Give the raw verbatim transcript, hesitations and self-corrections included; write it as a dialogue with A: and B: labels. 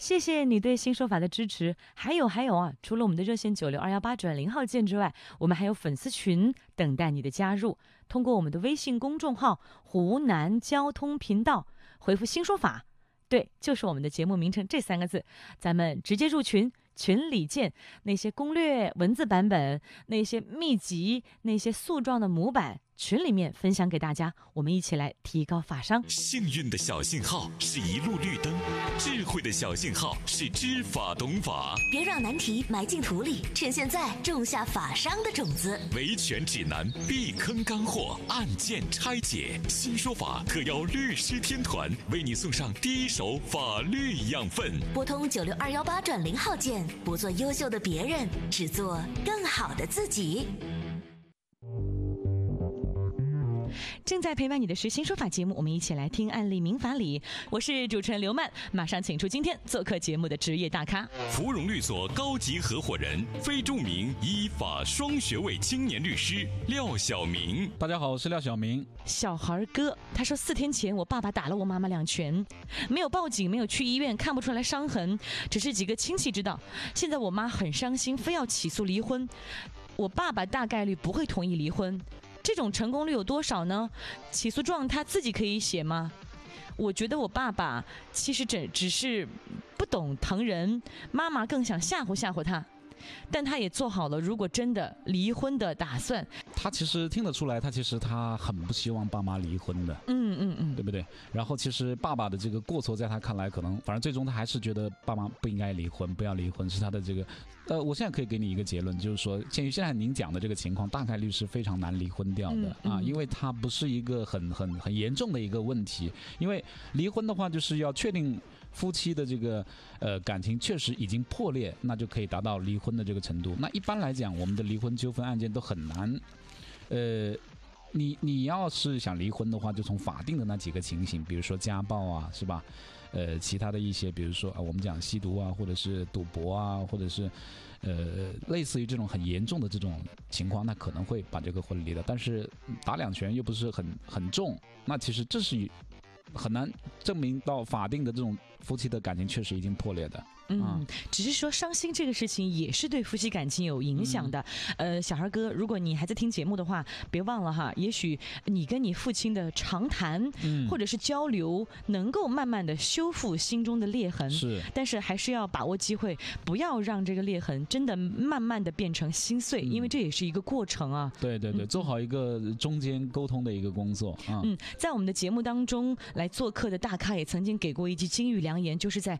A: 谢谢你对新说法的支持。还有还有啊，除了我们的热线九六二幺八转零号键之外，我们还有粉丝群等待你的加入。通过我们的微信公众号湖南交通频道回复新说法，对，就是我们的节目名称这三个字，咱们直接入群，群里见。那些攻略文字版本，那些秘籍，那些诉状的模板，群里面分享给大家，我们一起来提高法商。
B: 幸运的小信号是一路绿灯，智慧的小信号是知法懂法。
C: 别让难题埋进土里，趁现在种下法商的种子。
B: 维权指南，避坑干货，案件拆解。新说法特邀律师天团为你送上第一手法律养分。
C: 拨通九六二幺八转零号键，不做优秀的别人，只做更好的自己。
A: 正在陪伴你的是新说法节目，我们一起来听案例民法理。我是主持人刘曼，马上请出今天做客节目的职业大咖，
B: 芙蓉律所高级合伙人、非著名依法双学位青年律师廖晓明。
D: 大家好，我是廖晓明。
A: 小孩哥他说，四天前我爸爸打了我妈妈两拳，没有报警，没有去医院，看不出来伤痕，只是几个亲戚知道。现在我妈很伤心，非要起诉离婚，我爸爸大概率不会同意离婚。这种成功率有多少呢？起诉状他自己可以写吗？我觉得我爸爸其实只只是不懂疼人，妈妈更想吓唬吓唬他，但他也做好了如果真的离婚的打算。
D: 他其实听得出来，他其实他很不希望爸妈离婚的，
A: 嗯嗯嗯，
D: 对不对？然后其实爸爸的这个过错，在他看来，可能反正最终他还是觉得爸妈不应该离婚，不要离婚，是他的这个。呃，我现在可以给你一个结论，就是说，鉴于现在您讲的这个情况，大概率是非常难离婚掉的、嗯嗯、啊，因为它不是一个很很很严重的一个问题。因为离婚的话，就是要确定夫妻的这个呃感情确实已经破裂，那就可以达到离婚的这个程度。那一般来讲，我们的离婚纠纷案件都很难，呃。你你要是想离婚的话，就从法定的那几个情形，比如说家暴啊，是吧？呃，其他的一些，比如说啊，我们讲吸毒啊，或者是赌博啊，或者是呃，类似于这种很严重的这种情况，那可能会把这个婚离了。但是打两拳又不是很很重，那其实这是很难证明到法定的这种夫妻的感情确实已经破裂的。
A: 嗯，只是说伤心这个事情也是对夫妻感情有影响的。嗯、呃，小孩哥，如果你还在听节目的话，别忘了哈，也许你跟你父亲的长谈、嗯、或者是交流，能够慢慢的修复心中的裂痕。
D: 是，
A: 但是还是要把握机会，不要让这个裂痕真的慢慢的变成心碎，嗯、因为这也是一个过程啊。
D: 对对对，嗯、做好一个中间沟通的一个工作啊。
A: 嗯，在我们的节目当中来做客的大咖也曾经给过一句金玉良言，就是在